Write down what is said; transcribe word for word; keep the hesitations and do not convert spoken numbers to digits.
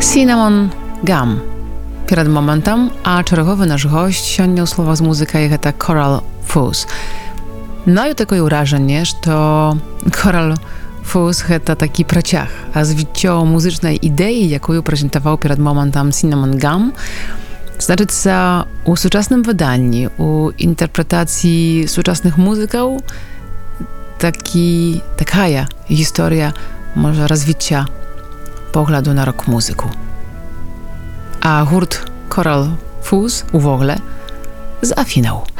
Cinnamon Gum. Перед моментом, а черговий наш гость сьогодні у словах з музикою – це Coral Fuzz. Маю таке враження, що Coral Fuzz – це такий прочах, а звідчо музичної ідеї, яку презентував перед моментом Cinnamon Gum, значиться у сучасному виданні, у інтерпретації сучасних музиків, такі, така історія, може, розвиття погляду на рок-музику. A gurt Coral Fuzz uwogle z Afinał.